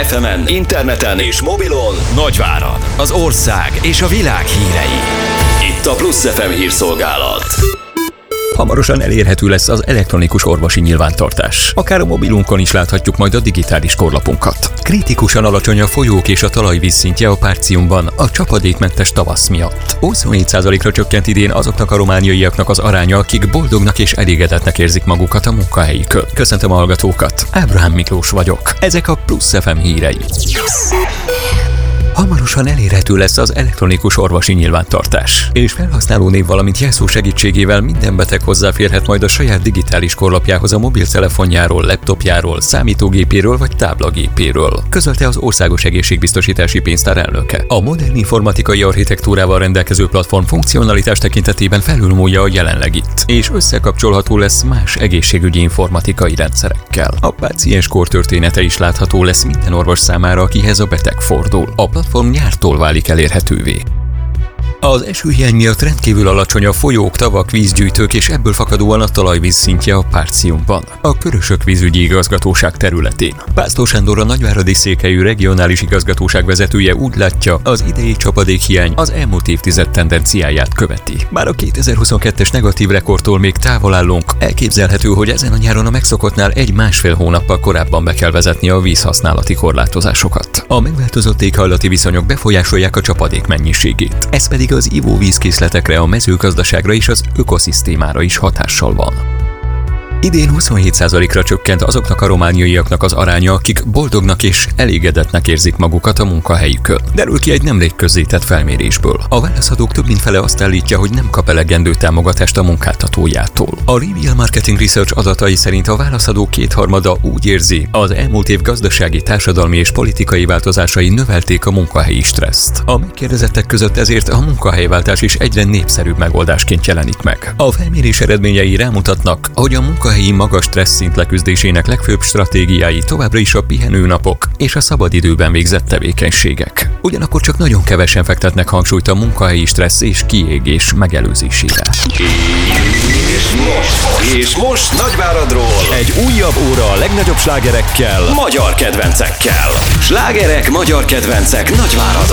FM-en, interneten és mobilon Nagyvárad, az ország és a világ hírei. Itt a Plusz FM hírszolgálat. Hamarosan elérhető lesz az elektronikus orvosi nyilvántartás. Akár a mobilunkon is láthatjuk majd a digitális korlapunkat. Kritikusan alacsony a folyók és a talajvíz szintje a Párciumban a csapadékmentes tavasz miatt. 27%-ra csökkent idén azoknak a romániaiaknak az aránya, akik boldognak és elégedetnek érzik magukat a munkahelyükön. Köszöntöm a hallgatókat, Ábrahám Miklós vagyok. Ezek a Plusz FM hírei. Hamarosan elérhető lesz az elektronikus orvosi nyilvántartás, és felhasználónév valamint jelszó segítségével minden beteg hozzáférhet majd a saját digitális korlapjához a mobiltelefonjáról, laptopjáról, számítógépéről vagy táblagépéről, közölte az Országos Egészségbiztosítási Pénztár elnöke. A modern informatikai architektúrával rendelkező platform funkcionalitás tekintetében felülmúlja a jelenlegit, és összekapcsolható lesz más egészségügyi informatikai rendszerekkel. A páciens kortörténete is látható lesz minden orvos számára, akihez a beteg fordul. A platform nyártól válik elérhetővé. Az esőhiány miatt rendkívül alacsony a folyók, tavak, vízgyűjtők és ebből fakadóan a talajvíz szintje a Párciumban, a Körösök vízügyi igazgatóság területén. Pásztor Sándor, a nagyváradi székhelyű regionális igazgatóság vezetője úgy látja, az idei csapadékhiány az elmúlt évtized tendenciáját követi. Bár a 2022-es negatív rekordtól még távol állunk, elképzelhető, hogy ezen a nyáron a megszokottnál 1-1,5 hónappal korábban be kell vezetni a vízhasználati korlátozásokat. A megváltozott éghajlati viszonyok befolyásolják a csapadék mennyiségét. Ez pedig az ivóvízkészletekre, a mezőgazdaságra és az ökoszisztémára is hatással van. Idén 27%-ra csökkent azoknak a romániaiaknak az aránya, akik boldognak és elégedetnek érzik magukat a munkahelyükön. Derül ki egy nemrég közzétett felmérésből. A válaszadók több mint fele azt állítja, hogy nem kap elegendő támogatást a munkáltatójától. A Reveal Marketing Research adatai szerint a válaszadók 2/3 úgy érzi, az elmúlt év gazdasági, társadalmi és politikai változásai növelték a munkahelyi stresszt. A megkérdezettek között ezért a munkahelyváltás is egyre népszerűbb megoldásként jelenik meg. A felmérés eredményei rámutatnak, hogy a munkahelyi magas stressz szint leküzdésének legfőbb stratégiái továbbra is a pihenőnapok és a szabadidőben végzett tevékenységek. Ugyanakkor csak nagyon kevesen fektetnek hangsúlyt a munkahelyi stressz és kiégés megelőzésére. És most Nagyváradról egy újabb óra a legnagyobb slágerekkel, magyar kedvencekkel. Slágerek, magyar kedvencek Nagyváradon.